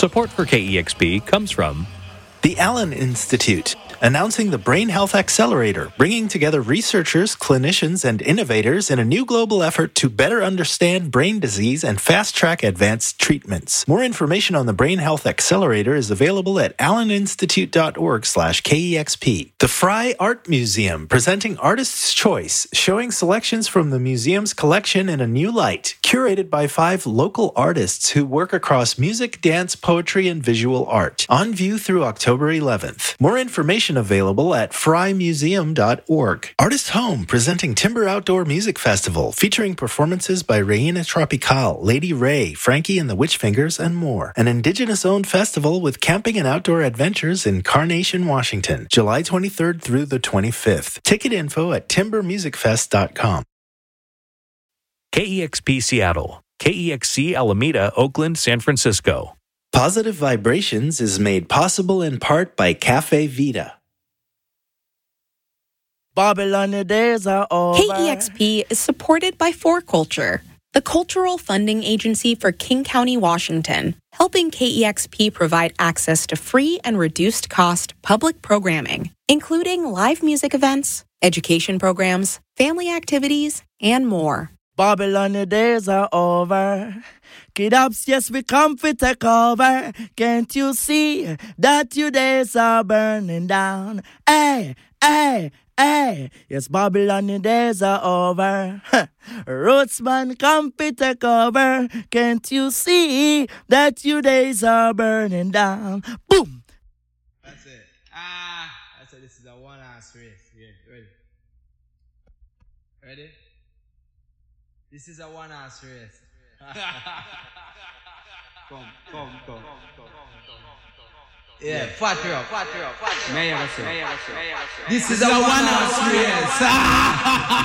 Support for KEXP comes from the Allen Institute, announcing the Brain Health Accelerator, bringing together researchers, clinicians, and innovators in a new global effort to better understand brain disease and fast-track advanced treatments. More information on the Brain Health Accelerator is available at alleninstitute.org/KEXP. The Frye Art Museum, presenting Artist's Choice, showing selections from the museum's collection in a new light, curated by 5 local artists who work across music, dance, poetry, and visual art. On view through October 11th. More information available at fryemuseum.org. Artist Home, presenting Timber Outdoor Music Festival, featuring performances by Reina Tropical, Lady Ray, Frankie and the Witchfingers, and more. An Indigenous-owned festival with camping and outdoor adventures in Carnation, Washington, July 23rd through the 25th. Ticket info at timbermusicfest.com. KEXP Seattle, KEXC Alameda, Oakland, San Francisco. Positive Vibrations is made possible in part by Cafe Vita. Babylon, the days are over. KEXP is supported by 4Culture, the cultural funding agency for King County, Washington, helping KEXP provide access to free and reduced-cost public programming, including live music events, education programs, family activities, and more. Babylon, the days are over. Kid ups, yes, we come for take over. Can't you see that your days are burning down? Hey, hey, hey. Yes, Babylon, the days are over. Rootsman, come for take over. Can't you see that your days are burning down? Boom. That's it. That's it. This is a one-ass race. Yeah, ready? Ready? This is a one-ass race. Come. Yeah, fat you up. This is a one-ass race.